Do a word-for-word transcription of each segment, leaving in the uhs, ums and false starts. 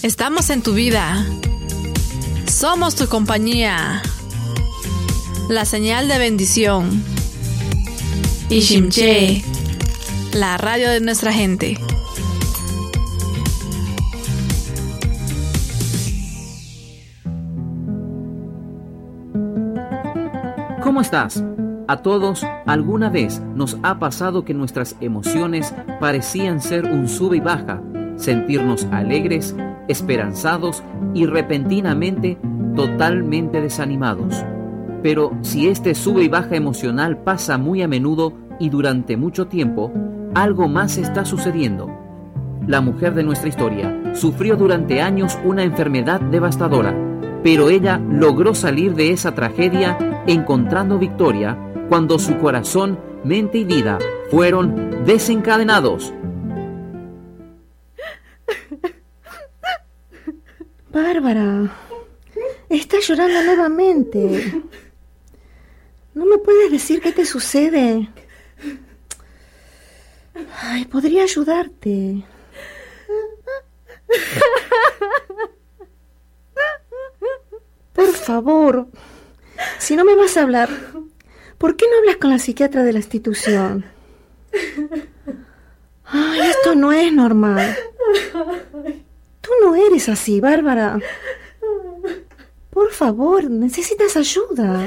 Estamos en tu vida. Somos tu compañía. La señal de bendición. Ishimche, la radio de nuestra gente. ¿Cómo estás? A todos, alguna vez nos ha pasado que nuestras emociones parecían ser un sube y baja, sentirnos alegres, esperanzados y repentinamente totalmente desanimados. Pero si este sube y baja emocional pasa muy a menudo y durante mucho tiempo, algo más está sucediendo. La mujer de nuestra historia sufrió durante años una enfermedad devastadora, pero ella logró salir de esa tragedia encontrando victoria cuando su corazón, mente y vida fueron desencadenados. Bárbara, estás llorando nuevamente. ¿No me puedes decir qué te sucede? Ay, podría ayudarte. Por favor, si no me vas a hablar, ¿por qué no hablas con la psiquiatra de la institución? Ay, esto no es normal. Tú no eres así, Bárbara. Por favor, necesitas ayuda.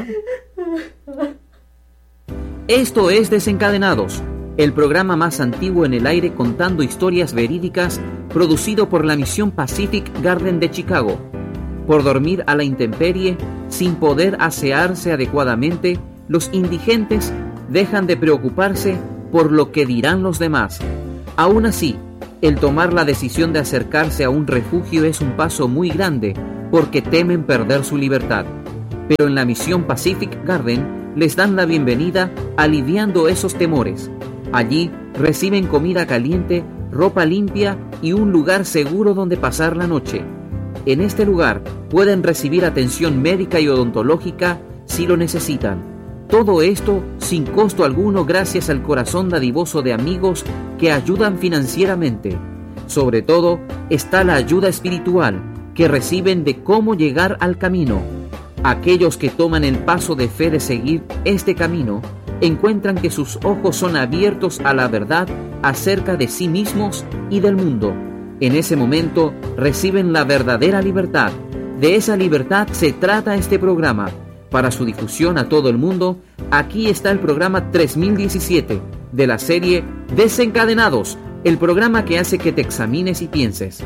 Esto es Desencadenados, el programa más antiguo en el aire contando historias verídicas, producido por la Misión Pacific Garden de Chicago. Por dormir a la intemperie, sin poder asearse adecuadamente, los indigentes dejan de preocuparse por lo que dirán los demás. Aún así, el tomar la decisión de acercarse a un refugio es un paso muy grande, porque temen perder su libertad. Pero en la Misión Pacific Garden les dan la bienvenida aliviando esos temores. Allí reciben comida caliente, ropa limpia y un lugar seguro donde pasar la noche. En este lugar pueden recibir atención médica y odontológica si lo necesitan. Todo esto sin costo alguno gracias al corazón dadivoso de amigos que ayudan financieramente. Sobre todo está la ayuda espiritual que reciben de cómo llegar al camino. Aquellos que toman el paso de fe de seguir este camino encuentran que sus ojos son abiertos a la verdad acerca de sí mismos y del mundo. En ese momento reciben la verdadera libertad. De esa libertad se trata este programa. Para su difusión a todo el mundo, aquí está el programa tres mil diecisiete de la serie Desencadenados, el programa que hace que te examines y pienses.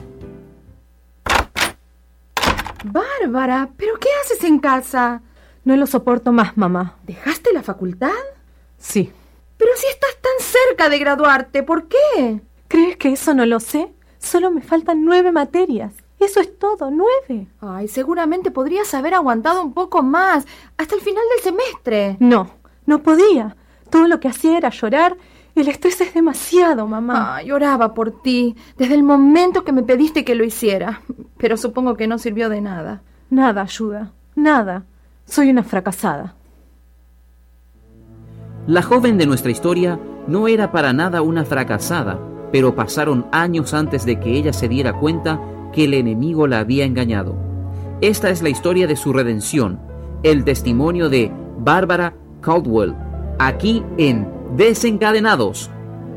Bárbara, ¿pero qué haces en casa? No lo soporto más, mamá. ¿Dejaste la facultad? Sí. Pero si estás tan cerca de graduarte, ¿por qué? ¿Crees que eso no lo sé? Solo me faltan nueve materias. Eso es todo, nueve. Ay, seguramente podrías haber aguantado un poco más, hasta el final del semestre. No, no podía. Todo lo que hacía era llorar. El estrés es demasiado, mamá. Ay, lloraba por ti, desde el momento que me pediste que lo hiciera. Pero supongo que no sirvió de nada. Nada ayuda, nada. Soy una fracasada. La joven de nuestra historia no era para nada una fracasada, pero pasaron años antes de que ella se diera cuenta que el enemigo la había engañado. Esta es la historia de su redención, el testimonio de Bárbara Caldwell, aquí en Desencadenados.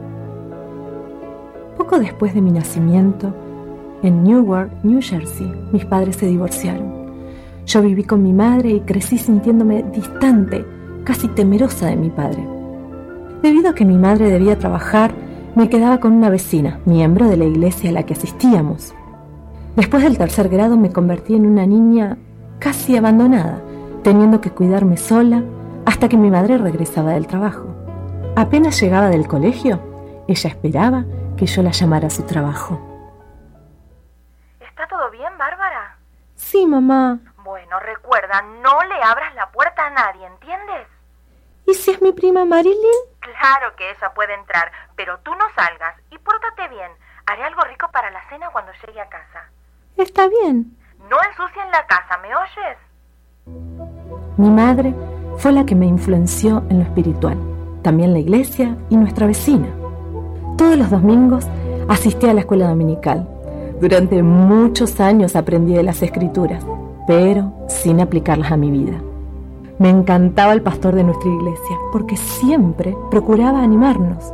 Poco después de mi nacimiento, en Newark, New Jersey, mis padres se divorciaron. Yo viví con mi madre y crecí sintiéndome distante, casi temerosa de mi padre. Debido a que mi madre debía trabajar, me quedaba con una vecina, miembro de la iglesia a la que asistíamos. Después del tercer grado me convertí en una niña casi abandonada, teniendo que cuidarme sola hasta que mi madre regresaba del trabajo. Apenas llegaba del colegio, ella esperaba que yo la llamara a su trabajo. ¿Está todo bien, Bárbara? Sí, mamá. Bueno, recuerda, no le abras la puerta a nadie, ¿entiendes? ¿Y si es mi prima Marilyn? Claro que ella puede entrar, pero tú no salgas y pórtate bien. Haré algo rico para la cena cuando llegue a casa. Está bien. No ensucien la casa, ¿me oyes? Mi madre fue la que me influenció en lo espiritual, también la iglesia y nuestra vecina. Todos los domingos asistí a la escuela dominical. Durante muchos años aprendí de las escrituras, pero sin aplicarlas a mi vida. Me encantaba el pastor de nuestra iglesia, porque siempre procuraba animarnos.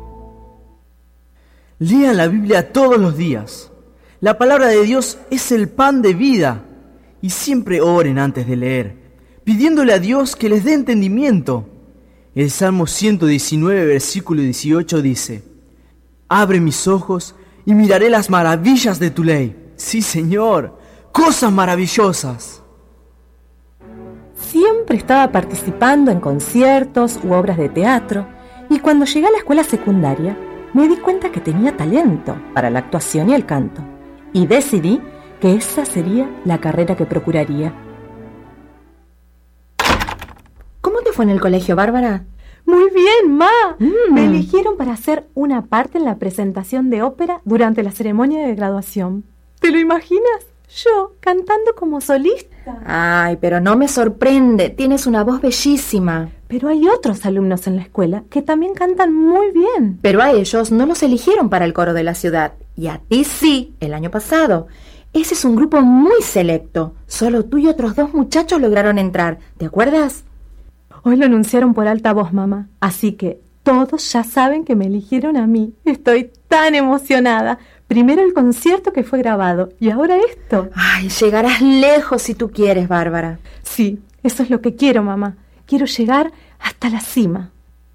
Lean la Biblia todos los días. La palabra de Dios es el pan de vida. Y siempre oren antes de leer, pidiéndole a Dios que les dé entendimiento. El Salmo ciento diecinueve, versículo dieciocho dice: Abre mis ojos y miraré las maravillas de tu ley. Sí, Señor, cosas maravillosas. Siempre estaba participando en conciertos u obras de teatro, y cuando llegué a la escuela secundaria me di cuenta que tenía talento para la actuación y el canto, y decidí que esa sería la carrera que procuraría. ¿Cómo te fue en el colegio, Bárbara? Muy bien, ma. Mm. Me eligieron para hacer una parte en la presentación de ópera durante la ceremonia de graduación. ¿Te lo imaginas? Yo cantando como solista. Ay, pero no me sorprende. Tienes una voz bellísima. Pero hay otros alumnos en la escuela que también cantan muy bien. Pero a ellos no los eligieron para el coro de la ciudad. Y a ti sí, el año pasado. Ese es un grupo muy selecto. Solo tú y otros dos muchachos lograron entrar. ¿Te acuerdas? Hoy lo anunciaron por alta voz, mamá. Así que todos ya saben que me eligieron a mí. Estoy tan emocionada. Primero el concierto que fue grabado y ahora esto. Ay, llegarás lejos si tú quieres, Bárbara. Sí, eso es lo que quiero, mamá. Quiero llegar hasta la cima.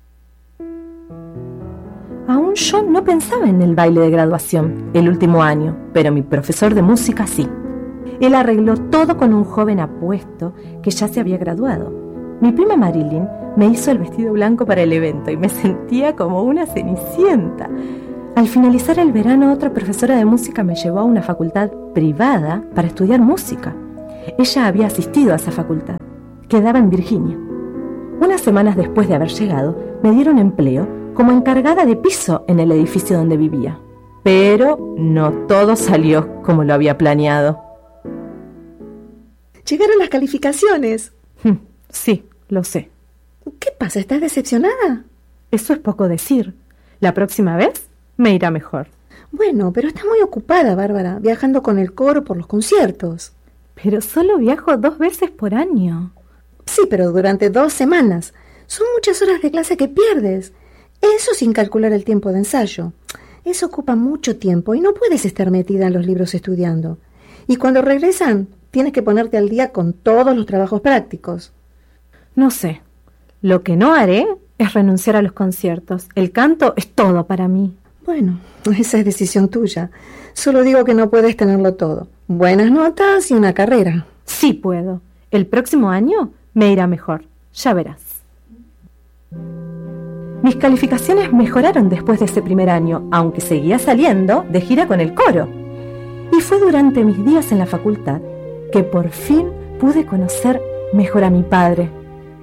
Aún yo no pensaba en el baile de graduación, el último año, pero mi profesor de música sí. Él arregló todo con un joven apuesto que ya se había graduado. Mi prima Marilyn me hizo el vestido blanco para el evento y me sentía como una cenicienta. Al finalizar el verano, otra profesora de música me llevó a una facultad privada para estudiar música. Ella había asistido a esa facultad. Quedaba en Virginia. Unas semanas después de haber llegado, me dieron empleo como encargada de piso en el edificio donde vivía. Pero no todo salió como lo había planeado. Llegaron las calificaciones. Sí, lo sé. ¿Qué pasa? ¿Estás decepcionada? Eso es poco decir. La próxima vez me irá mejor. Bueno, pero estás muy ocupada, Bárbara, viajando con el coro por los conciertos. Pero solo viajo dos veces por año. Sí, pero durante dos semanas. Son muchas horas de clase que pierdes. Eso sin calcular el tiempo de ensayo. Eso ocupa mucho tiempo y no puedes estar metida en los libros estudiando. Y cuando regresan, tienes que ponerte al día con todos los trabajos prácticos. No sé. Lo que no haré es renunciar a los conciertos. El canto es todo para mí. Bueno, esa es decisión tuya. Solo digo que no puedes tenerlo todo. Buenas notas y una carrera. Sí puedo. El próximo año me irá mejor. Ya verás. Mis calificaciones mejoraron después de ese primer año, aunque seguía saliendo de gira con el coro. Y fue durante mis días en la facultad que por fin pude conocer mejor a mi padre.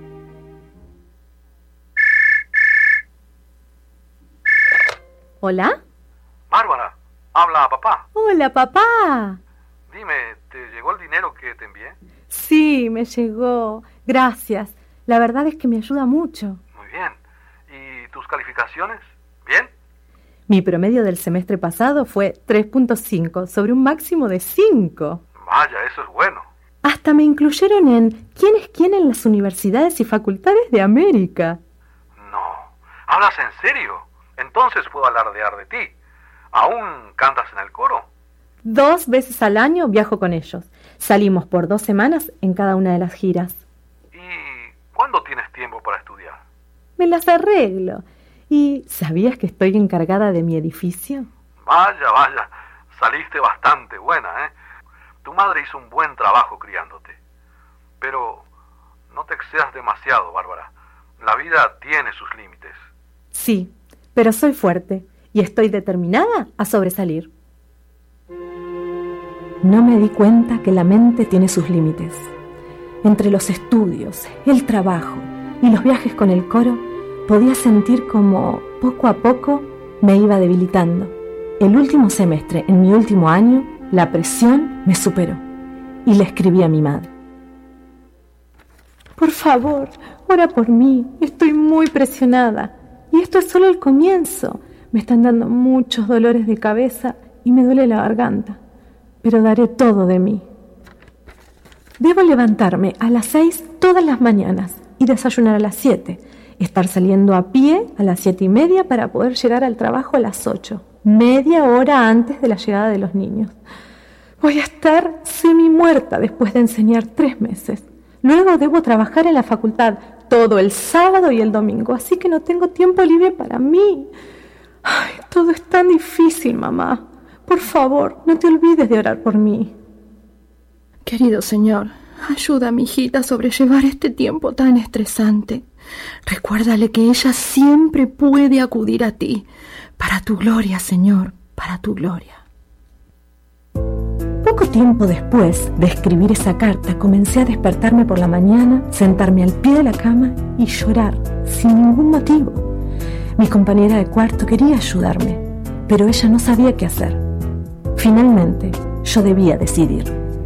¿Hola? Bárbara, habla a papá. Hola, papá. Dime, ¿te llegó el dinero que te envié? Sí, me llegó. Gracias. La verdad es que me ayuda mucho. Muy bien. ¿Y tus calificaciones? ¿Bien? Mi promedio del semestre pasado fue tres punto cinco sobre un máximo de cinco. Vaya, eso es bueno. Hasta me incluyeron en ¿Quién es quién en las universidades y facultades de América? No. ¿Hablas en serio? Entonces puedo alardear de ti. ¿Aún cantas en el coro? Dos veces al año viajo con ellos. Salimos por dos semanas en cada una de las giras. ¿Y cuándo tienes tiempo para estudiar? Me las arreglo. ¿Y sabías que estoy encargada de mi edificio? Vaya, vaya. Saliste bastante buena, ¿eh? Tu madre hizo un buen trabajo criándote. Pero no te excedas demasiado, Bárbara. La vida tiene sus límites. Sí, pero soy fuerte y estoy determinada a sobresalir. No me di cuenta que la mente tiene sus límites. Entre los estudios, el trabajo y los viajes con el coro, podía sentir como, poco a poco, me iba debilitando. El último semestre, en mi último año, la presión me superó y le escribí a mi madre. Por favor, ora por mí. Estoy muy presionada. Y esto es solo el comienzo. Me están dando muchos dolores de cabeza y me duele la garganta, pero daré todo de mí. Debo levantarme a las seis todas las mañanas y desayunar a las siete. Estar saliendo a pie a las siete y media para poder llegar al trabajo a las ocho, media hora antes de la llegada de los niños. Voy a estar semi muerta después de enseñar tres meses. Luego debo trabajar en la facultad todo el sábado y el domingo, así que no tengo tiempo libre para mí. Ay, todo es tan difícil, mamá. Por favor, no te olvides de orar por mí. Querido Señor, ayuda a mi hijita a sobrellevar este tiempo tan estresante. Recuérdale que ella siempre puede acudir a ti. Para tu gloria, Señor, para tu gloria. Poco tiempo después de escribir esa carta, comencé a despertarme por la mañana, sentarme al pie de la cama y llorar sin ningún motivo. Mi compañera de cuarto quería ayudarme, pero ella no sabía qué hacer. Finalmente, yo debía decidir.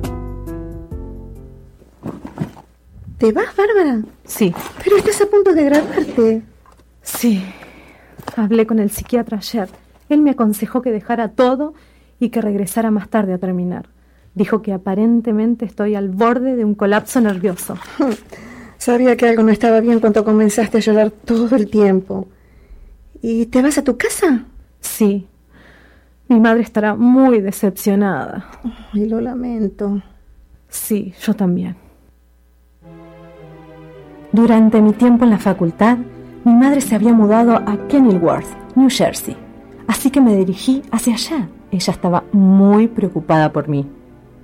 ¿Te vas, Bárbara? Sí. Pero estás a punto de graduarte. Sí. Hablé con el psiquiatra ayer. Él me aconsejó que dejara todo y que regresara más tarde a terminar. Dijo que aparentemente estoy al borde de un colapso nervioso. Sabía que algo no estaba bien cuando comenzaste a llorar todo el tiempo. ¿Y te vas a tu casa? Sí. Mi madre estará muy decepcionada. Ay, lo lamento. Sí, yo también. Durante mi tiempo en la facultad, mi madre se había mudado a Kenilworth, New Jersey. Así que me dirigí hacia allá. Ella estaba muy preocupada por mí.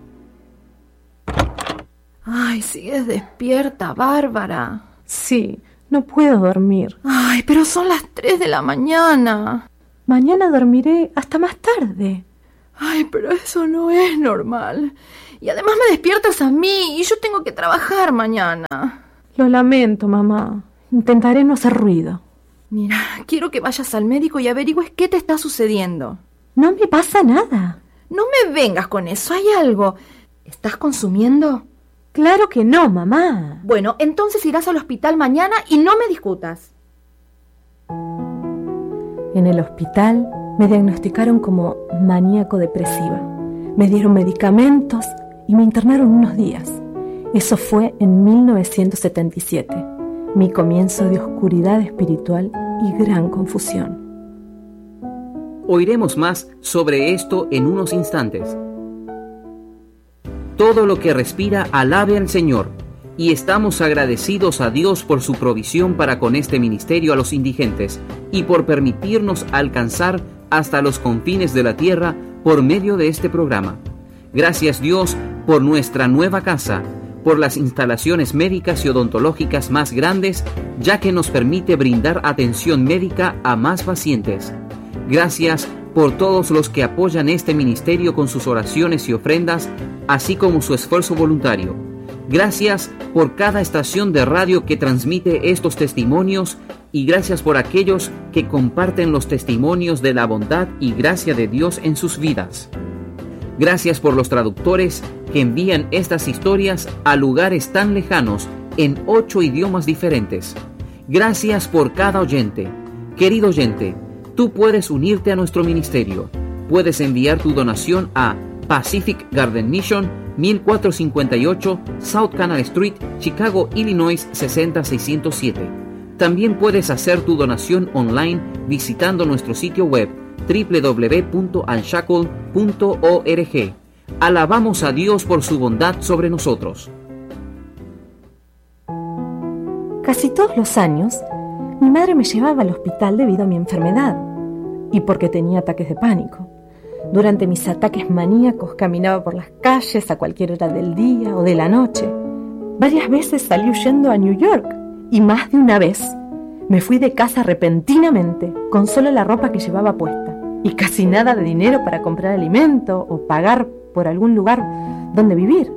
Ay, sigues despierta, Bárbara. Sí, no puedo dormir. Ay, pero son las tres de la mañana. Mañana dormiré hasta más tarde. Ay, pero eso no es normal. Y además me despiertas a mí y yo tengo que trabajar mañana. Lo lamento, mamá. Intentaré no hacer ruido. Mira, quiero que vayas al médico y averigües qué te está sucediendo. No me pasa nada. No me vengas con eso, hay algo. ¿Estás consumiendo? Claro que no, mamá. Bueno, entonces irás al hospital mañana y no me discutas. En el hospital me diagnosticaron como maníaco depresiva. Me dieron medicamentos y me internaron unos días. Eso fue en mil novecientos setenta y siete, mi comienzo de oscuridad espiritual y gran confusión. Oiremos más sobre esto en unos instantes. Todo lo que respira alabe al Señor, y estamos agradecidos a Dios por su provisión para con este ministerio a los indigentes y por permitirnos alcanzar hasta los confines de la tierra por medio de este programa. Gracias, Dios, por nuestra nueva casa, por las instalaciones médicas y odontológicas más grandes, ya que nos permite brindar atención médica a más pacientes. Gracias por todos los que apoyan este ministerio con sus oraciones y ofrendas, así como su esfuerzo voluntario. Gracias por cada estación de radio que transmite estos testimonios y gracias por aquellos que comparten los testimonios de la bondad y gracia de Dios en sus vidas. Gracias por los traductores que envían estas historias a lugares tan lejanos en ocho idiomas diferentes. Gracias por cada oyente. Querido oyente, tú puedes unirte a nuestro ministerio. Puedes enviar tu donación a Pacific Garden Mission, mil cuatrocientos cincuenta y ocho South Canal Street, Chicago, Illinois seis cero seiscientos siete. También puedes hacer tu donación online visitando nuestro sitio web doble u doble u doble u punto unshackle punto org. Alabamos a Dios por su bondad sobre nosotros. Casi todos los años, mi madre me llevaba al hospital debido a mi enfermedad y porque tenía ataques de pánico. Durante mis ataques maníacos caminaba por las calles a cualquier hora del día o de la noche. Varias veces salí huyendo a New York y más de una vez me fui de casa repentinamente con solo la ropa que llevaba puesta y casi nada de dinero para comprar alimento o pagar por algún lugar donde vivir.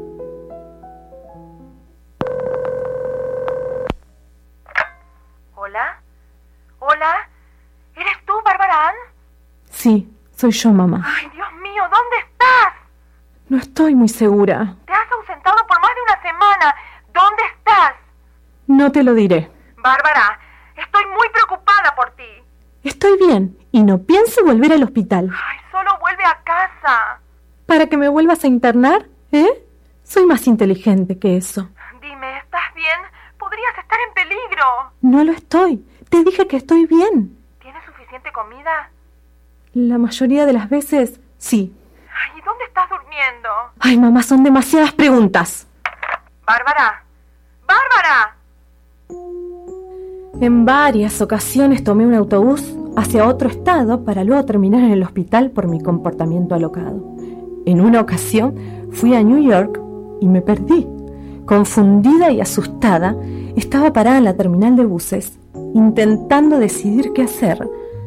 ¿Hola? ¿Hola? ¿Eres tú, Bárbara Ann? Sí, soy yo, mamá. Ay, Dios mío, ¿dónde estás? No estoy muy segura. Te has ausentado por más de una semana. ¿Dónde estás? No te lo diré. Bárbara, estoy muy preocupada por ti. Estoy bien y no pienso volver al hospital. Ay, solo vuelve a casa. ¿Para que me vuelvas a internar? ¿Eh? Soy más inteligente que eso. Dime, ¿estás bien? Podrías estar en peligro. No lo estoy. Te dije que estoy bien. ¿Tienes suficiente comida? La mayoría de las veces, sí. Ay, ¿dónde estás durmiendo? Ay, mamá, son demasiadas preguntas. Bárbara. ¡Bárbara! En varias ocasiones tomé un autobús hacia otro estado para luego terminar en el hospital por mi comportamiento alocado. En una ocasión fui a New York y me perdí. Confundida y asustada, estaba parada en la terminal de buses, intentando decidir qué hacer.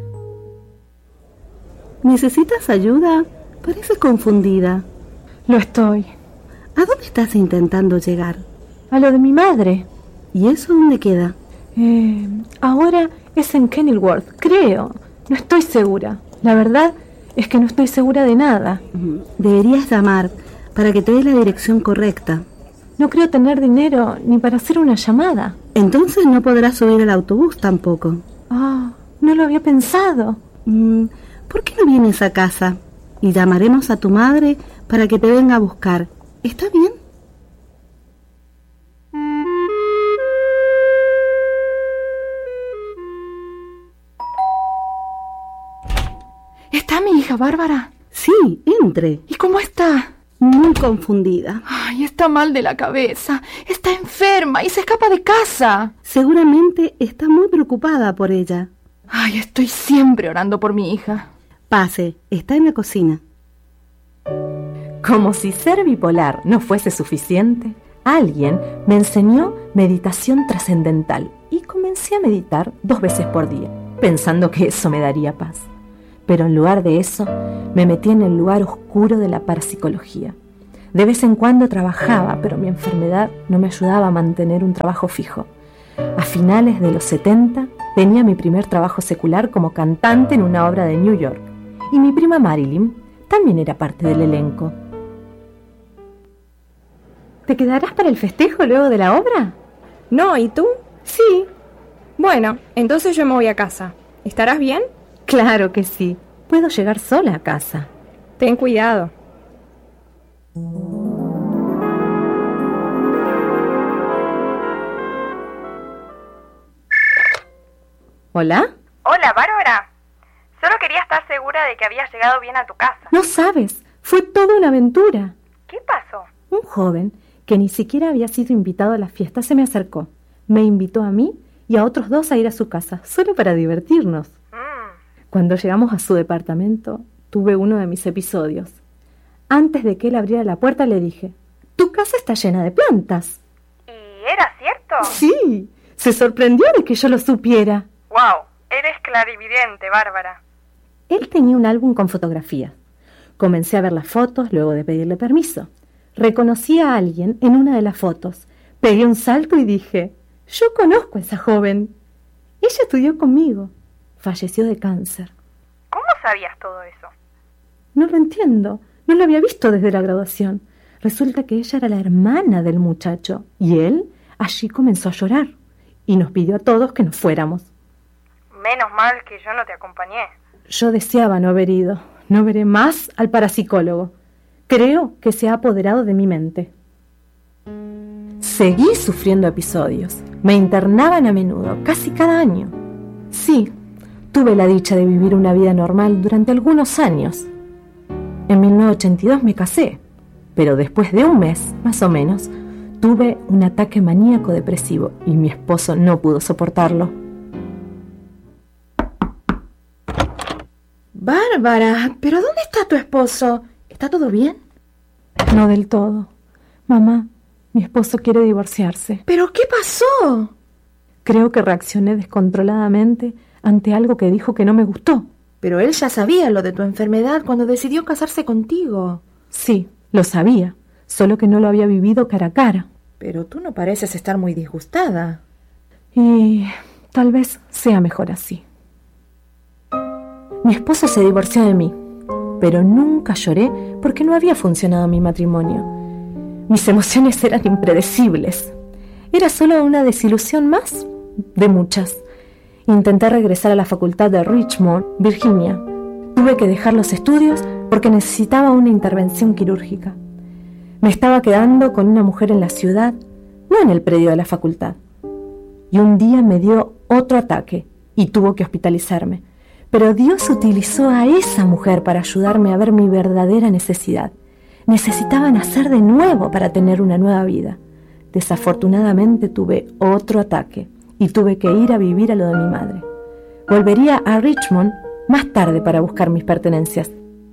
¿Necesitas ayuda? Pareces confundida. Lo estoy. ¿A dónde estás intentando llegar? A lo de mi madre. ¿Y eso dónde queda? Eh, ahora es en Kenilworth, creo. No estoy segura. La verdad es que no estoy segura de nada. Deberías llamar para que te dé la dirección correcta. No creo tener dinero ni para hacer una llamada. Entonces no podrás subir al autobús tampoco. Ah, no lo había pensado. Mm, ¿por qué no vienes a casa? Y llamaremos a tu madre para que te venga a buscar. ¿Está bien? ¿Está mi hija Bárbara? Sí, entre. ¿Y cómo está? Muy confundida. Ay, está mal de la cabeza. Está enferma y se escapa de casa. Seguramente está muy preocupada por ella. Ay, estoy siempre orando por mi hija. Pase, está en la cocina. Como si ser bipolar no fuese suficiente, alguien me enseñó meditación trascendental y comencé a meditar dos veces por día, pensando que eso me daría paz. Pero en lugar de eso, me metí en el lugar oscuro de la parapsicología. De vez en cuando trabajaba, pero mi enfermedad no me ayudaba a mantener un trabajo fijo. A finales de los setenta, tenía mi primer trabajo secular como cantante en una obra de New York. Y mi prima Marilyn también era parte del elenco. ¿Te quedarás para el festejo luego de la obra? No, ¿y tú? Sí. Bueno, entonces yo me voy a casa. ¿Estarás bien? Claro que sí. Puedo llegar sola a casa. Ten cuidado. ¿Hola? Hola, Bárbara. Solo quería estar segura de que habías llegado bien a tu casa. No sabes, fue toda una aventura. ¿Qué pasó? Un joven que ni siquiera había sido invitado a la fiesta se me acercó. Me invitó a mí y a otros dos a ir a su casa, solo para divertirnos. Mm. Cuando llegamos a su departamento, tuve uno de mis episodios. Antes de que él abriera la puerta le dije: «Tu casa está llena de plantas». ¿Y era cierto? Sí, se sorprendió de que yo lo supiera. ¡Wow! Eres clarividente, Bárbara. Él tenía un álbum con fotografías. Comencé a ver las fotos luego de pedirle permiso. Reconocí a alguien en una de las fotos. Pegué un salto y dije: «Yo conozco a esa joven. Ella estudió conmigo. Falleció de cáncer». ¿Cómo sabías todo eso? No lo entiendo. No lo había visto desde la graduación. Resulta que ella era la hermana del muchacho. Y él allí comenzó a llorar. Y nos pidió a todos que nos fuéramos. Menos mal que yo no te acompañé. Yo deseaba no haber ido. No veré más al parapsicólogo. Creo que se ha apoderado de mi mente. Seguí sufriendo episodios. Me internaban a menudo, casi cada año. Sí, tuve la dicha de vivir una vida normal durante algunos años. En mil novecientos ochenta y dos me casé, pero después de un mes, más o menos, tuve un ataque maníaco depresivo y mi esposo no pudo soportarlo. Bárbara, ¿pero dónde está tu esposo? ¿Está todo bien? No del todo. Mamá, mi esposo quiere divorciarse. ¿Pero qué pasó? Creo que reaccioné descontroladamente ante algo que dijo que no me gustó. Pero él ya sabía lo de tu enfermedad cuando decidió casarse contigo. Sí, lo sabía, solo que no lo había vivido cara a cara. Pero tú no pareces estar muy disgustada. Y tal vez sea mejor así. Mi esposo se divorció de mí, pero nunca lloré porque no había funcionado mi matrimonio. Mis emociones eran impredecibles. Era solo una desilusión más de muchas. Intenté regresar a la facultad de Richmond, Virginia. Tuve que dejar los estudios porque necesitaba una intervención quirúrgica. Me estaba quedando con una mujer en la ciudad, no en el predio de la facultad. Y un día me dio otro ataque y tuvo que hospitalizarme. Pero Dios utilizó a esa mujer para ayudarme a ver mi verdadera necesidad. Necesitaba nacer de nuevo para tener una nueva vida. Desafortunadamente tuve otro ataque y tuve que ir a vivir a lo de mi madre. Volvería a Richmond más tarde para buscar mis pertenencias.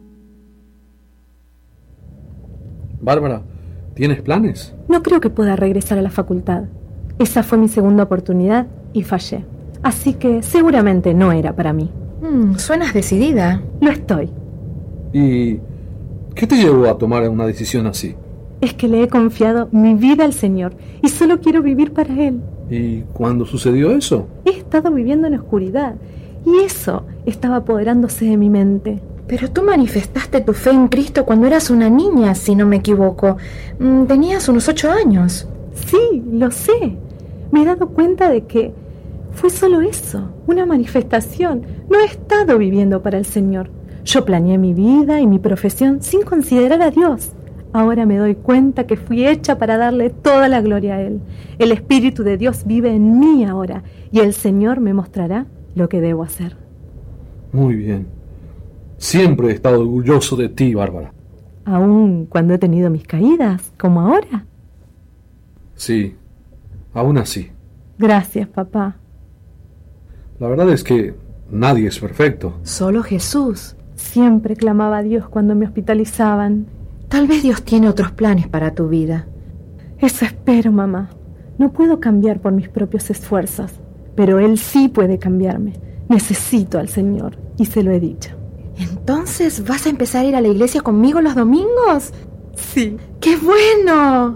Bárbara, ¿tienes planes? No creo que pueda regresar a la facultad. Esa fue mi segunda oportunidad y fallé. Así que seguramente no era para mí. Mm, suenas decidida. Lo estoy. ¿Y qué te llevó a tomar una decisión así? Es que le he confiado mi vida al Señor y solo quiero vivir para Él. ¿Y cuándo sucedió eso? He estado viviendo en oscuridad y eso estaba apoderándose de mi mente. Pero tú manifestaste tu fe en Cristo cuando eras una niña, si no me equivoco. Mm, tenías unos ocho años. Sí, lo sé. Me he dado cuenta de que fue solo eso, una manifestación. No he estado viviendo para el Señor. Yo planeé mi vida y mi profesión sin considerar a Dios. Ahora me doy cuenta que fui hecha para darle toda la gloria a Él. El Espíritu de Dios vive en mí ahora y el Señor me mostrará lo que debo hacer. Muy bien. Siempre he estado orgulloso de ti, Bárbara. ¿Aún cuando he tenido mis caídas, como ahora? Sí, aún así. Gracias, papá. La verdad es que nadie es perfecto. Solo Jesús. Siempre clamaba a Dios cuando me hospitalizaban. Tal vez Dios tiene otros planes para tu vida. Eso espero, mamá. No puedo cambiar por mis propios esfuerzos, pero Él sí puede cambiarme. Necesito al Señor, y se lo he dicho. ¿Entonces vas a empezar a ir a la iglesia conmigo los domingos? Sí. ¡Qué bueno!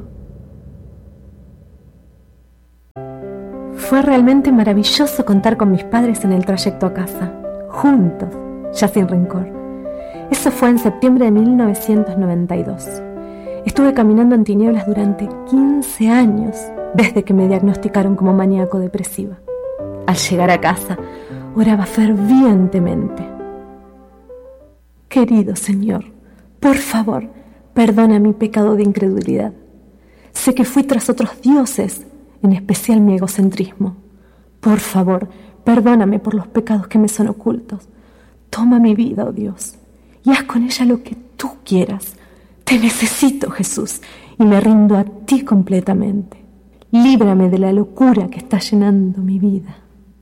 Fue realmente maravilloso contar con mis padres en el trayecto a casa, juntos, ya sin rencor. Eso fue en septiembre de mil novecientos noventa y dos. Estuve caminando en tinieblas durante quince años, desde que me diagnosticaron como maníaco depresiva. Al llegar a casa, oraba fervientemente. Querido Señor, por favor, perdona mi pecado de incredulidad. Sé que fui tras otros dioses, en especial mi egocentrismo. Por favor, perdóname por los pecados que me son ocultos. Toma mi vida, oh Dios, y haz con ella lo que tú quieras. Te necesito, Jesús, y me rindo a ti completamente. Líbrame de la locura que está llenando mi vida.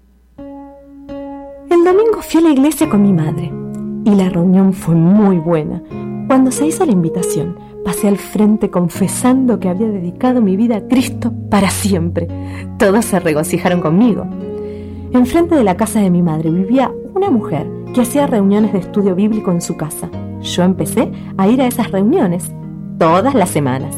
El domingo fui a la iglesia con mi madre, y la reunión fue muy buena. Cuando se hizo la invitación, pasé al frente confesando que había dedicado mi vida a Cristo para siempre. Todos se regocijaron conmigo. Enfrente de la casa de mi madre vivía una mujer que hacía reuniones de estudio bíblico en su casa. Yo empecé a ir a esas reuniones todas las semanas.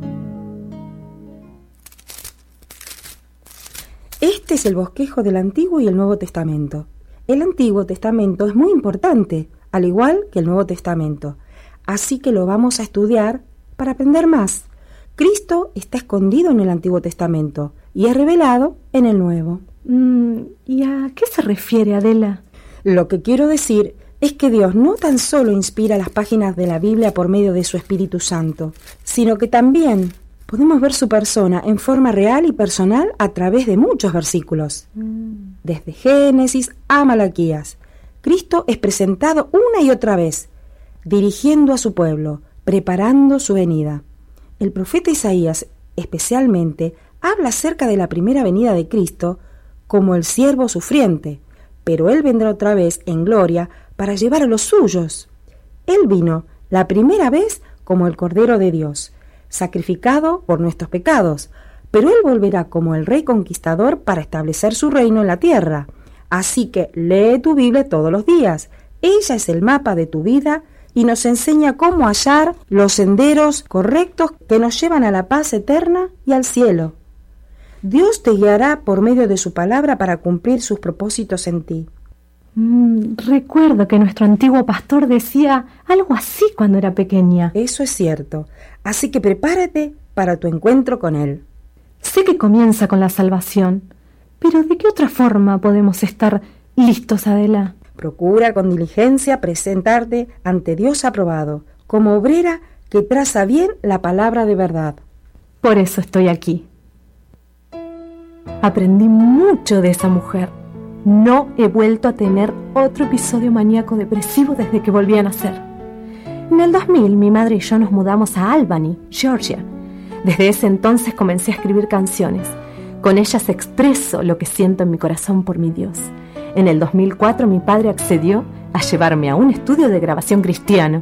Este es el bosquejo del Antiguo y el Nuevo Testamento. El Antiguo Testamento es muy importante, al igual que el Nuevo Testamento. Así que lo vamos a estudiar para aprender más. Cristo está escondido en el Antiguo Testamento y es revelado en el Nuevo. Mm, ¿Y a qué se refiere, Adela? Lo que quiero decir es que Dios no tan solo inspira las páginas de la Biblia por medio de su Espíritu Santo, sino que también podemos ver su persona en forma real y personal a través de muchos versículos. Mm. Desde Génesis a Malaquías, Cristo es presentado una y otra vez, dirigiendo a su pueblo, preparando su venida. El profeta Isaías, especialmente, habla acerca de la primera venida de Cristo como el siervo sufriente, pero Él vendrá otra vez en gloria para llevar a los suyos. Él vino la primera vez como el Cordero de Dios, sacrificado por nuestros pecados, pero Él volverá como el Rey Conquistador para establecer su reino en la tierra. Así que lee tu Biblia todos los días. Ella es el mapa de tu vida y nos enseña cómo hallar los senderos correctos que nos llevan a la paz eterna y al cielo. Dios te guiará por medio de su palabra para cumplir sus propósitos en ti. Mm, recuerdo que nuestro antiguo pastor decía algo así cuando era pequeña. Eso es cierto, así que prepárate para tu encuentro con Él. Sé que comienza con la salvación, pero ¿de qué otra forma podemos estar listos, Adela? Procura con diligencia presentarte ante Dios aprobado, como obrera que traza bien la palabra de verdad. Por eso estoy aquí. Aprendí mucho de esa mujer. No he vuelto a tener otro episodio maníaco depresivo desde que volví a nacer. En el dos mil, mi madre y yo nos mudamos a Albany, Georgia. Desde ese entonces comencé a escribir canciones. Con ellas expreso lo que siento en mi corazón por mi Dios. En el dos mil cuatro, mi padre accedió a llevarme a un estudio de grabación cristiano.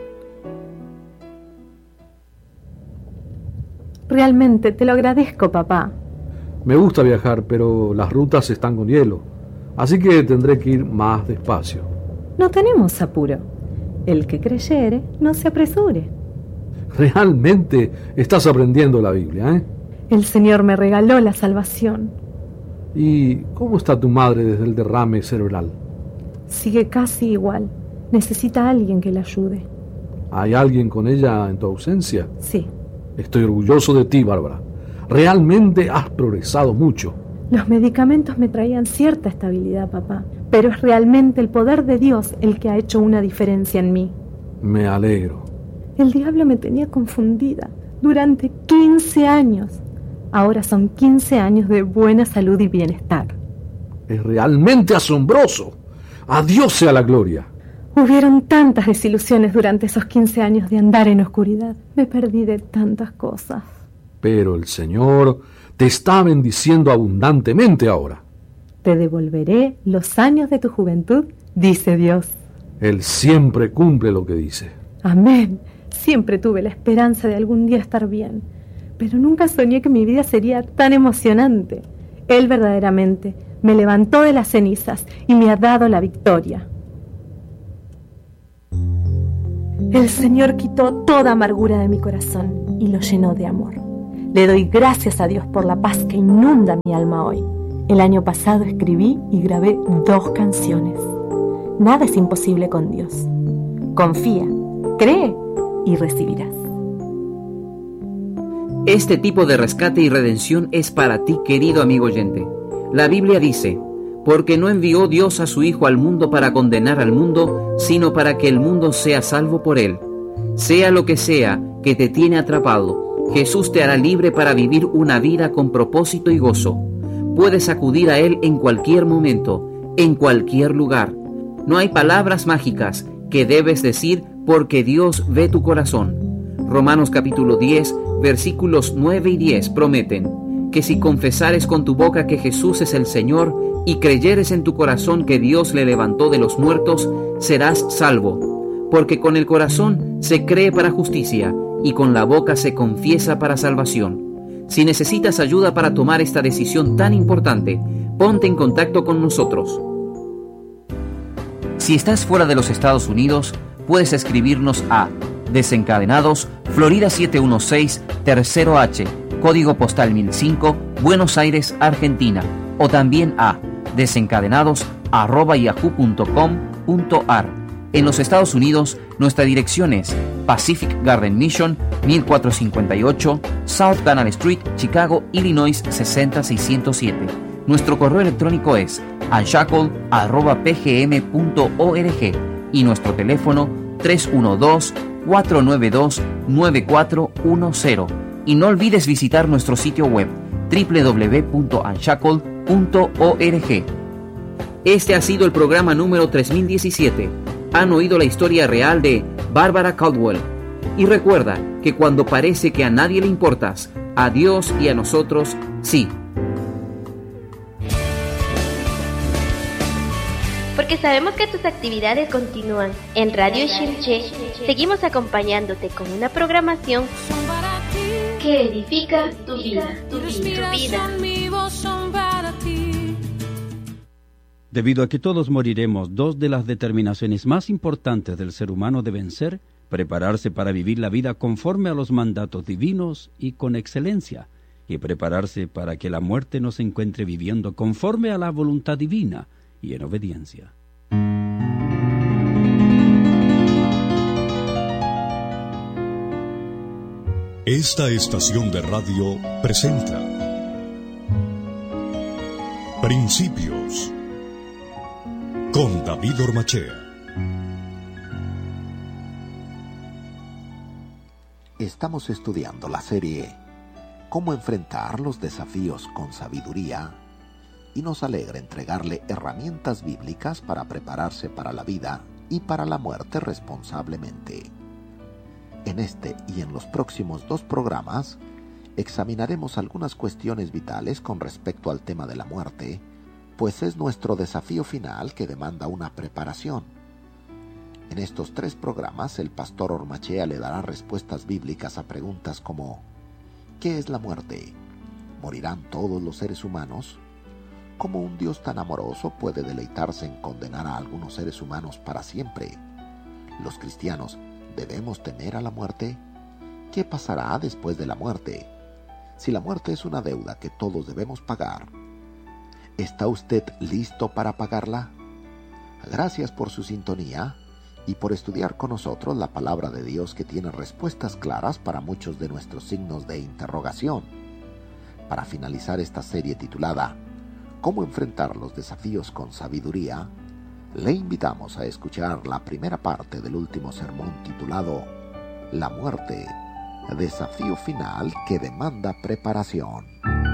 Realmente te lo agradezco, papá. Me gusta viajar, pero las rutas están con hielo, así que tendré que ir más despacio. No tenemos apuro. El que creyere, no se apresure. Realmente estás aprendiendo la Biblia, ¿eh? El Señor me regaló la salvación. ¿Y cómo está tu madre desde el derrame cerebral? Sigue casi igual. Necesita a alguien que la ayude. ¿Hay alguien con ella en tu ausencia? Sí. Estoy orgulloso de ti, Bárbara. Realmente has progresado mucho. Los medicamentos me traían cierta estabilidad, papá, pero es realmente el poder de Dios el que ha hecho una diferencia en mí. Me alegro. El diablo me tenía confundida durante quince años. Ahora son quince años de buena salud y bienestar. Es realmente asombroso. A Dios sea la gloria. Hubieron tantas desilusiones durante esos quince años de andar en oscuridad. Me perdí de tantas cosas. Pero el Señor te está bendiciendo abundantemente ahora. Te devolveré los años de tu juventud, dice Dios. Él siempre cumple lo que dice. Amén. Siempre tuve la esperanza de algún día estar bien, pero nunca soñé que mi vida sería tan emocionante. Él verdaderamente me levantó de las cenizas y me ha dado la victoria. El Señor quitó toda amargura de mi corazón y lo llenó de amor. Le doy gracias a Dios por la paz que inunda mi alma hoy. El año pasado escribí y grabé dos canciones. Nada es imposible con Dios. Confía, cree y recibirás. Este tipo de rescate y redención es para ti, querido amigo oyente. La Biblia dice: porque no envió Dios a su Hijo al mundo para condenar al mundo, sino para que el mundo sea salvo por él. Sea lo que sea que te tiene atrapado, Jesús te hará libre para vivir una vida con propósito y gozo. Puedes acudir a Él en cualquier momento, en cualquier lugar. No hay palabras mágicas que debes decir porque Dios ve tu corazón. Romanos capítulo diez, versículos nueve y diez prometen que si confesares con tu boca que Jesús es el Señor y creyeres en tu corazón que Dios le levantó de los muertos, serás salvo. Porque con el corazón se cree para justicia y con la boca se confiesa para salvación. Si necesitas ayuda para tomar esta decisión tan importante, ponte en contacto con nosotros. Si estás fuera de los Estados Unidos, puedes escribirnos a Desencadenados, Florida siete uno seis, Tercero H, Código Postal mil cinco, Buenos Aires, Argentina, o también a desencadenados arroba yahoo punto com punto a r. En los Estados Unidos, nuestra dirección es Pacific Garden Mission, mil cuatrocientos cincuenta y ocho, South Canal Street, Chicago, Illinois seis cero seiscientos siete. Nuestro correo electrónico es unshackled arroba p g m punto org y nuestro teléfono tres uno dos, cuatro nueve dos, nueve cuatro uno cero. Y no olvides visitar nuestro sitio web doble u doble u doble u punto unshackled punto org. Este ha sido el programa número tres mil diecisiete. Han oído la historia real de Bárbara Caldwell. Y recuerda que cuando parece que a nadie le importas, a Dios y a nosotros sí. Porque sabemos que tus actividades continúan. En Radio Shimche seguimos acompañándote con una programación que edifica tu vida, tu vida, tu vida. Debido a que todos moriremos, dos de las determinaciones más importantes del ser humano deben ser prepararse para vivir la vida conforme a los mandatos divinos y con excelencia, y prepararse para que la muerte nos encuentre viviendo conforme a la voluntad divina y en obediencia. Esta estación de radio presenta Principios, con David Ormachea. Estamos estudiando la serie Cómo enfrentar los desafíos con sabiduría y nos alegra entregarle herramientas bíblicas para prepararse para la vida y para la muerte responsablemente. En este y en los próximos dos programas examinaremos algunas cuestiones vitales con respecto al tema de la muerte, pues es nuestro desafío final que demanda una preparación. En estos tres programas el pastor Ormachea le dará respuestas bíblicas a preguntas como: ¿qué es la muerte? ¿Morirán todos los seres humanos? ¿Cómo un Dios tan amoroso puede deleitarse en condenar a algunos seres humanos para siempre? ¿Los cristianos debemos temer a la muerte? ¿Qué pasará después de la muerte? Si la muerte es una deuda que todos debemos pagar, ¿está usted listo para pagarla? Gracias por su sintonía y por estudiar con nosotros la palabra de Dios, que tiene respuestas claras para muchos de nuestros signos de interrogación. Para finalizar esta serie titulada ¿Cómo enfrentar los desafíos con sabiduría?, le invitamos a escuchar la primera parte del último sermón titulado La muerte, desafío final que demanda preparación.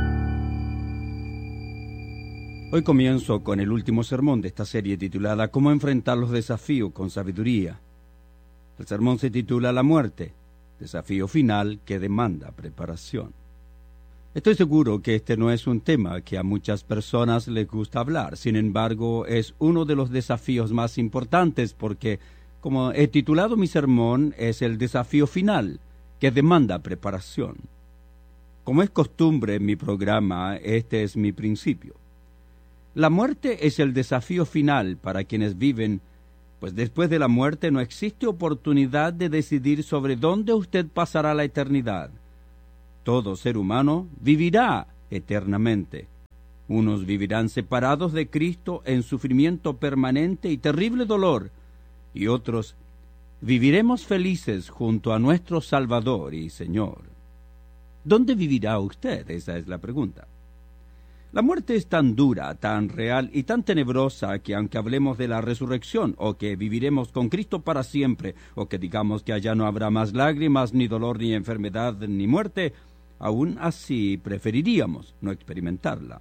Hoy comienzo con el último sermón de esta serie titulada ¿Cómo enfrentar los desafíos con sabiduría? El sermón se titula La muerte, desafío final que demanda preparación. Estoy seguro que este no es un tema que a muchas personas les gusta hablar. Sin embargo, es uno de los desafíos más importantes porque, como he titulado mi sermón, es el desafío final que demanda preparación. Como es costumbre en mi programa, este es mi principio. La muerte es el desafío final para quienes viven, pues después de la muerte no existe oportunidad de decidir sobre dónde usted pasará la eternidad. Todo ser humano vivirá eternamente. Unos vivirán separados de Cristo en sufrimiento permanente y terrible dolor, y otros viviremos felices junto a nuestro Salvador y Señor. ¿Dónde vivirá usted? Esa es la pregunta. La muerte es tan dura, tan real y tan tenebrosa que aunque hablemos de la resurrección o que viviremos con Cristo para siempre o que digamos que allá no habrá más lágrimas, ni dolor, ni enfermedad, ni muerte, aún así preferiríamos no experimentarla.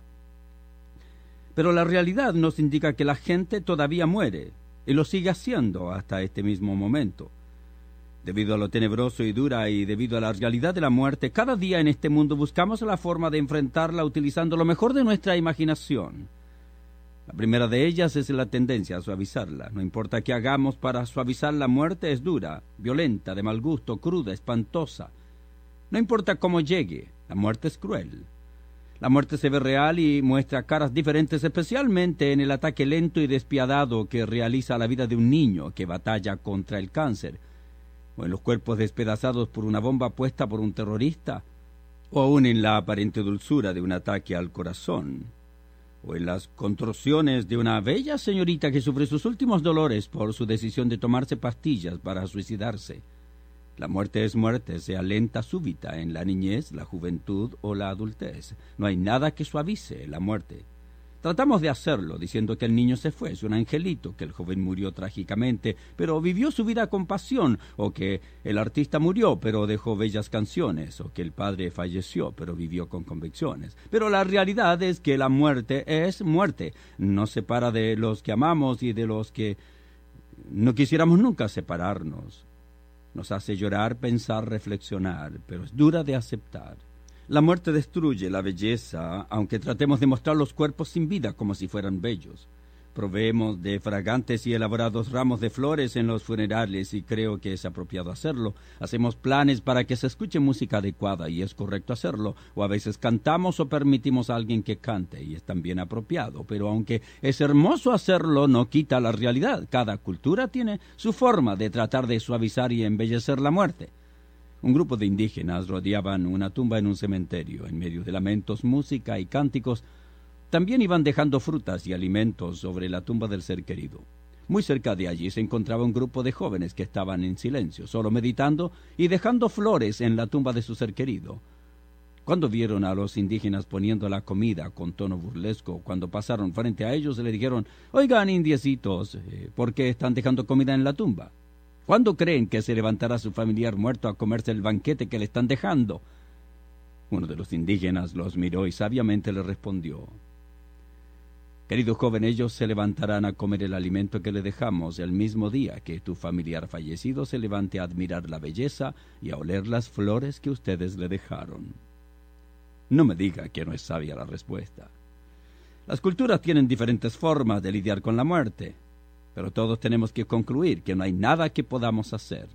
Pero la realidad nos indica que la gente todavía muere y lo sigue haciendo hasta este mismo momento. Debido a lo tenebroso y dura y debido a la realidad de la muerte, cada día en este mundo buscamos la forma de enfrentarla utilizando lo mejor de nuestra imaginación. La primera de ellas es la tendencia a suavizarla. No importa qué hagamos para suavizar la muerte, es dura, violenta, de mal gusto, cruda, espantosa. No importa cómo llegue, la muerte es cruel. La muerte se ve real y muestra caras diferentes, especialmente en el ataque lento y despiadado que realiza la vida de un niño que batalla contra el cáncer, o en los cuerpos despedazados por una bomba puesta por un terrorista, o aún en la aparente dulzura de un ataque al corazón, o en las contorsiones de una bella señorita que sufre sus últimos dolores por su decisión de tomarse pastillas para suicidarse. La muerte es muerte, sea lenta, súbita, en la niñez, la juventud o la adultez. No hay nada que suavice la muerte. Tratamos de hacerlo, diciendo que el niño se fue, es un angelito, que el joven murió trágicamente, pero vivió su vida con pasión, o que el artista murió, pero dejó bellas canciones, o que el padre falleció, pero vivió con convicciones. Pero la realidad es que la muerte es muerte. Nos separa de los que amamos y de los que no quisiéramos nunca separarnos. Nos hace llorar, pensar, reflexionar, pero es dura de aceptar. La muerte destruye la belleza, aunque tratemos de mostrar los cuerpos sin vida como si fueran bellos. Proveemos de fragantes y elaborados ramos de flores en los funerales y creo que es apropiado hacerlo. Hacemos planes para que se escuche música adecuada y es correcto hacerlo. O a veces cantamos o permitimos a alguien que cante y es también apropiado. Pero aunque es hermoso hacerlo, no quita la realidad. Cada cultura tiene su forma de tratar de suavizar y embellecer la muerte. Un grupo de indígenas rodeaban una tumba en un cementerio. En medio de lamentos, música y cánticos, también iban dejando frutas y alimentos sobre la tumba del ser querido. Muy cerca de allí se encontraba un grupo de jóvenes que estaban en silencio, solo meditando y dejando flores en la tumba de su ser querido. Cuando vieron a los indígenas poniendo la comida con tono burlesco, cuando pasaron frente a ellos, le dijeron: «Oigan, indiecitos, eh, ¿por qué están dejando comida en la tumba? ¿Cuándo creen que se levantará su familiar muerto a comerse el banquete que le están dejando?» Uno de los indígenas los miró y sabiamente le respondió: «Querido joven, ellos se levantarán a comer el alimento que le dejamos el mismo día que tu familiar fallecido se levante a admirar la belleza y a oler las flores que ustedes le dejaron». No me diga que no es sabia la respuesta. Las culturas tienen diferentes formas de lidiar con la muerte, pero todos tenemos que concluir que no hay nada que podamos hacer.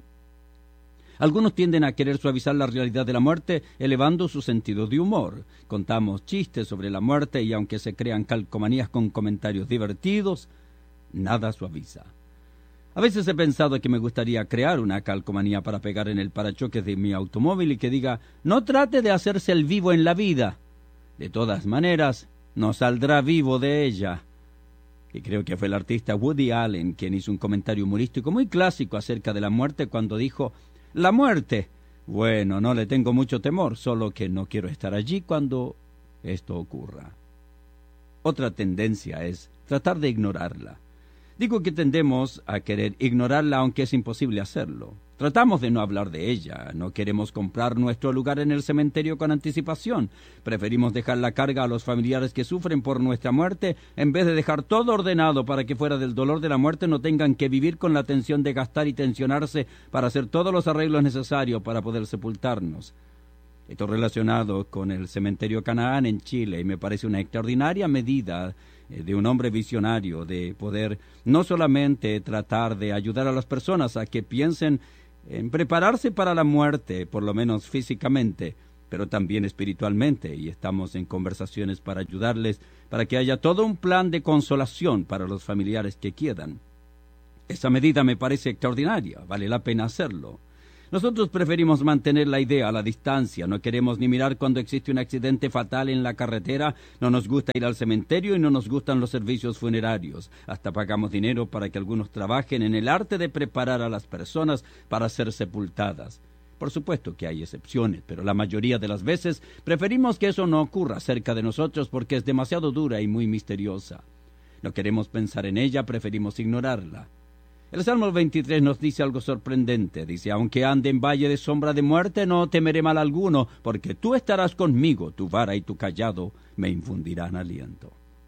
Algunos tienden a querer suavizar la realidad de la muerte elevando su sentido de humor. Contamos chistes sobre la muerte y aunque se crean calcomanías con comentarios divertidos, nada suaviza. A veces he pensado que me gustaría crear una calcomanía para pegar en el parachoques de mi automóvil y que diga: «No trate de hacerse el vivo en la vida. De todas maneras, no saldrá vivo de ella». Y creo que fue el artista Woody Allen quien hizo un comentario humorístico muy clásico acerca de la muerte cuando dijo: «La muerte. Bueno, no le tengo mucho temor, solo que no quiero estar allí cuando esto ocurra». Otra tendencia es tratar de ignorarla. Digo que tendemos a querer ignorarla aunque es imposible hacerlo. Tratamos de no hablar de ella, no queremos comprar nuestro lugar en el cementerio con anticipación. Preferimos dejar la carga a los familiares que sufren por nuestra muerte en vez de dejar todo ordenado para que fuera del dolor de la muerte no tengan que vivir con la tensión de gastar y tensionarse para hacer todos los arreglos necesarios para poder sepultarnos. Esto relacionado con el cementerio Canaán en Chile y me parece una extraordinaria medida de un hombre visionario de poder no solamente tratar de ayudar a las personas a que piensen en prepararse para la muerte, por lo menos físicamente, pero también espiritualmente, y estamos en conversaciones para ayudarles, para que haya todo un plan de consolación para los familiares que quedan. Esa medida me parece extraordinaria, vale la pena hacerlo. Nosotros preferimos mantener la idea a la distancia, no queremos ni mirar cuando existe un accidente fatal en la carretera, no nos gusta ir al cementerio y no nos gustan los servicios funerarios. Hasta pagamos dinero para que algunos trabajen en el arte de preparar a las personas para ser sepultadas. Por supuesto que hay excepciones, pero la mayoría de las veces preferimos que eso no ocurra cerca de nosotros porque es demasiado dura y muy misteriosa. No queremos pensar en ella, preferimos ignorarla. El Salmo veintitrés nos dice algo sorprendente. Dice: «Aunque ande en valle de sombra de muerte, no temeré mal alguno, porque tú estarás conmigo, tu vara y tu cayado me infundirán aliento».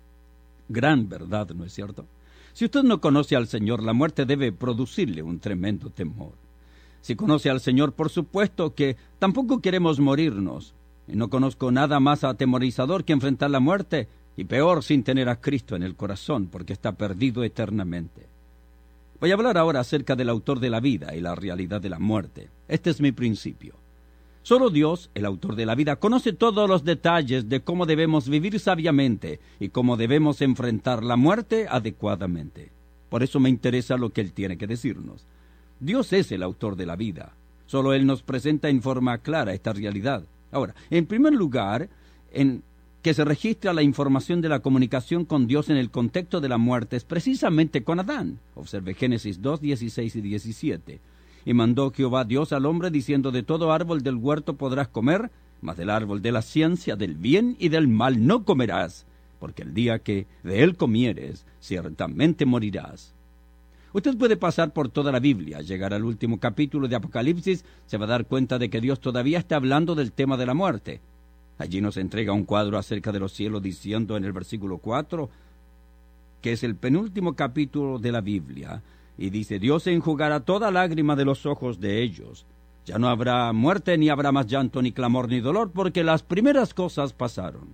Gran verdad, ¿no es cierto? Si usted no conoce al Señor, la muerte debe producirle un tremendo temor. Si conoce al Señor, por supuesto que tampoco queremos morirnos. Y no conozco nada más atemorizador que enfrentar la muerte, y peor sin tener a Cristo en el corazón, porque está perdido eternamente. Voy a hablar ahora acerca del autor de la vida y la realidad de la muerte. Este es mi principio. Solo Dios, el autor de la vida, conoce todos los detalles de cómo debemos vivir sabiamente y cómo debemos enfrentar la muerte adecuadamente. Por eso me interesa lo que Él tiene que decirnos. Dios es el autor de la vida. Solo Él nos presenta en forma clara esta realidad. Ahora, en primer lugar, en que se registra la información de la comunicación con Dios en el contexto de la muerte es precisamente con Adán. Observe Génesis dos, dieciséis y diecisiete. «Y mandó Jehová Dios al hombre, diciendo: de todo árbol del huerto podrás comer, mas del árbol de la ciencia del bien y del mal no comerás, porque el día que de él comieres, ciertamente morirás». Usted puede pasar por toda la Biblia, llegar al último capítulo de Apocalipsis, se va a dar cuenta de que Dios todavía está hablando del tema de la muerte. Allí nos entrega un cuadro acerca de los cielos diciendo en el versículo cuatro, que es el penúltimo capítulo de la Biblia, y dice: «Dios enjugará toda lágrima de los ojos de ellos. Ya no habrá muerte, ni habrá más llanto, ni clamor, ni dolor, porque las primeras cosas pasaron».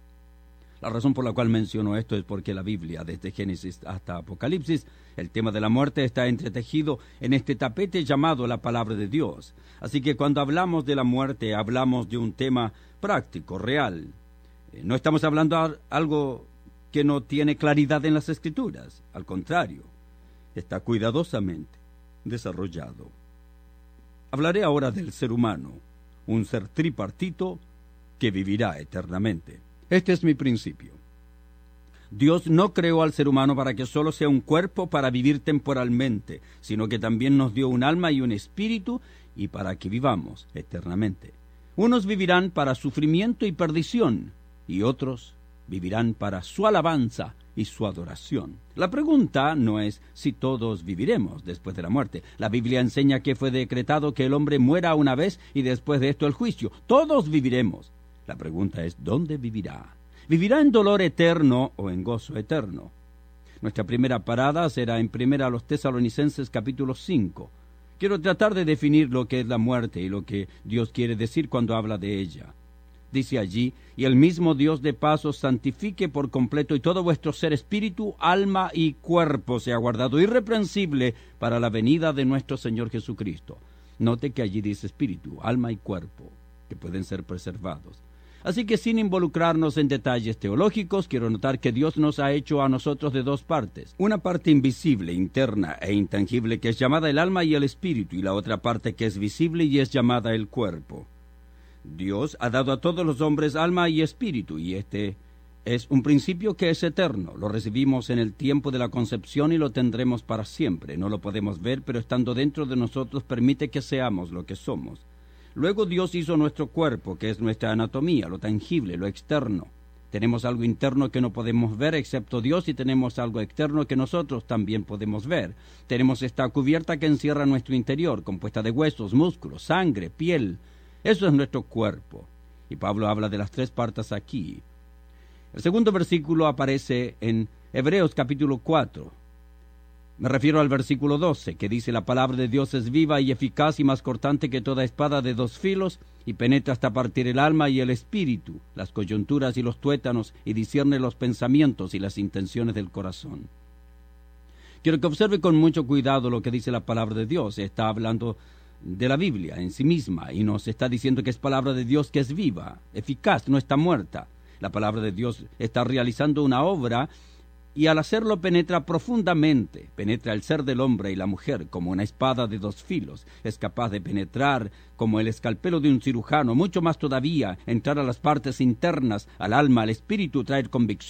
La razón por la cual menciono esto es porque la Biblia, desde Génesis hasta Apocalipsis, el tema de la muerte está entretejido en este tapete llamado la palabra de Dios. Así que cuando hablamos de la muerte, hablamos de un tema práctico, real. Eh, no estamos hablando de algo que no tiene claridad en las Escrituras. Al contrario, está cuidadosamente desarrollado. Hablaré ahora del ser humano, un ser tripartito que vivirá eternamente. Este es mi principio. Dios no creó al ser humano para que solo sea un cuerpo para vivir temporalmente, sino que también nos dio un alma y un espíritu y para que vivamos eternamente. Unos vivirán para sufrimiento y perdición, y otros vivirán para su alabanza y su adoración. La pregunta no es si todos viviremos después de la muerte. La Biblia enseña que fue decretado que el hombre muera una vez y después de esto el juicio. Todos viviremos. La pregunta es ¿dónde vivirá? ¿Vivirá en dolor eterno o en gozo eterno? Nuestra primera parada será en Primera a los Tesalonicenses capítulo cinco. Quiero tratar de definir lo que es la muerte y lo que Dios quiere decir cuando habla de ella. Dice allí, y el mismo Dios de paz os santifique por completo, y todo vuestro ser, espíritu, alma y cuerpo sea guardado irreprensible para la venida de nuestro Señor Jesucristo. Note que allí dice espíritu, alma y cuerpo, que pueden ser preservados. Así que sin involucrarnos en detalles teológicos, quiero notar que Dios nos ha hecho a nosotros de dos partes. Una parte invisible, interna e intangible, que es llamada el alma y el espíritu, y la otra parte que es visible y es llamada el cuerpo. Dios ha dado a todos los hombres alma y espíritu, y este es un principio que es eterno. Lo recibimos en el tiempo de la concepción y lo tendremos para siempre. No lo podemos ver, pero estando dentro de nosotros permite que seamos lo que somos. Luego Dios hizo nuestro cuerpo, que es nuestra anatomía, lo tangible, lo externo. Tenemos algo interno que no podemos ver excepto Dios, y tenemos algo externo que nosotros también podemos ver. Tenemos esta cubierta que encierra nuestro interior, compuesta de huesos, músculos, sangre, piel. Eso es nuestro cuerpo. Y Pablo habla de las tres partes aquí. El segundo versículo aparece en Hebreos capítulo cuatro. Me refiero al versículo doce, que dice: la palabra de Dios es viva y eficaz y más cortante que toda espada de dos filos, y penetra hasta partir el alma y el espíritu, las coyunturas y los tuétanos, y discierne los pensamientos y las intenciones del corazón. Quiero que observe con mucho cuidado lo que dice la palabra de Dios. Está hablando de la Biblia en sí misma, y nos está diciendo que es palabra de Dios que es viva, eficaz, no está muerta. La palabra de Dios está realizando una obra, y al hacerlo penetra profundamente, penetra el ser del hombre y la mujer como una espada de dos filos. Es capaz de penetrar como el escalpelo de un cirujano, mucho más todavía, entrar a las partes internas, al alma, al espíritu, traer convicción